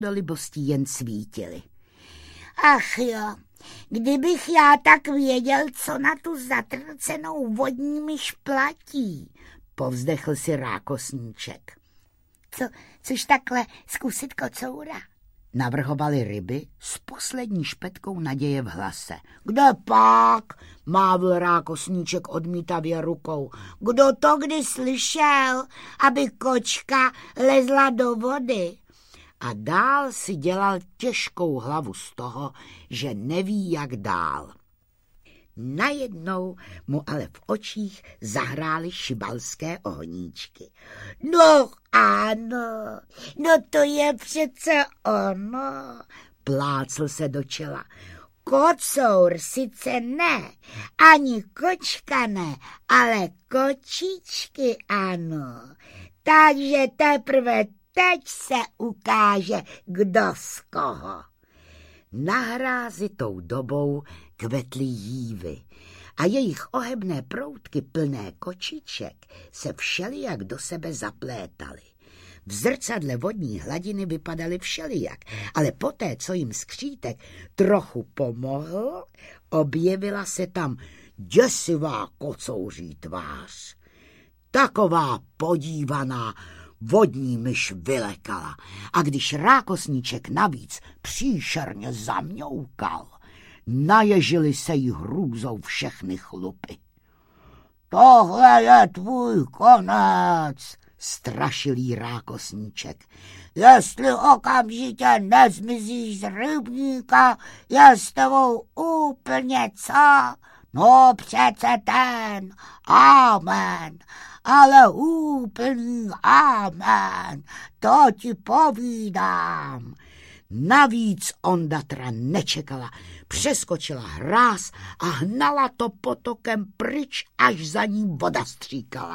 do libostí jen svítily. Ach jo, kdybych já tak věděl, co na tu zatrcenou vodní myš platí, povzdechl si rákosníček. Což takhle zkusit kocoura? Navrhovaly ryby s poslední špetkou naděje v hlase. Kde pak? Mávl rákosníček odmítavě rukou. Kdo to kdy slyšel, aby kočka lezla do vody? A dál si dělal těžkou hlavu z toho, že neví, jak dál. Najednou mu ale v očích zahrály šibalské ohníčky. No ano, no to je přece ono, plácl se do čela. Kocour sice ne, ani kočka ne, ale kočičky ano. Takže teprve teď se ukáže, kdo z koho. Na hrázi tou dobou kvetly jívy a jejich ohebné proutky plné kočiček se všelijak do sebe zaplétaly. V zrcadle vodní hladiny vypadaly všelijak, ale poté, co jim skřítek trochu pomohl, objevila se tam děsivá kocouří tvář. Taková podívaná vodní myš vylekala a když rákosníček navíc příšerně zamňoukal, naježily se jí hrůzou všechny chlupy. Tohle je tvůj konec, strašil jí rákosníček. Jestli okamžitě nezmizíš z rybníka, je s tebou úplně co? No přece ten, amen, ale úplný amen, to ti povídám. Navíc Ondatra nečekala, přeskočila hráz a hnala to potokem pryč, až za ní voda stříkala.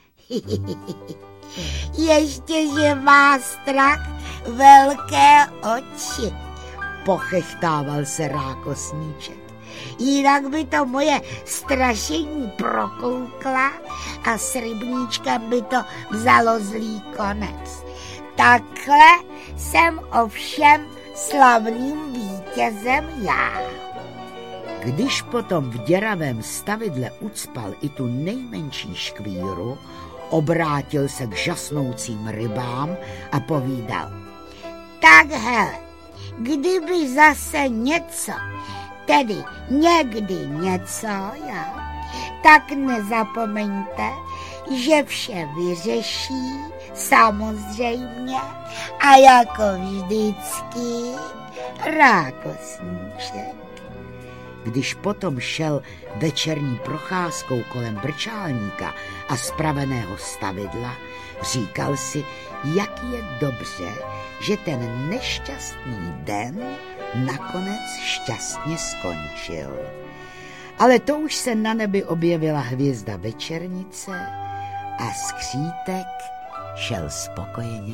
Ještě, že má strach velké oči, pochechtával se rákosníček. Jinak by to moje strašení prokoukla a s rybníčkem by to vzalo zlý konec. Takhle jsem ovšem slavným vítězem já. Když potom v děravém stavidle ucpal i tu nejmenší škvíru, obrátil se k žasnoucím rybám a povídal. Tak hele, kdyby zase něco, tedy někdy něco, jo, tak nezapomeňte, že vše vyřeší samozřejmě a jako vždycky rákosníček. Když potom šel večerní procházkou kolem brčálníka a spraveného stavidla, říkal si, jak je dobře, že ten nešťastný den nakonec šťastně skončil. Ale to už se na nebi objevila hvězda večernice a skřítek šel spokojeně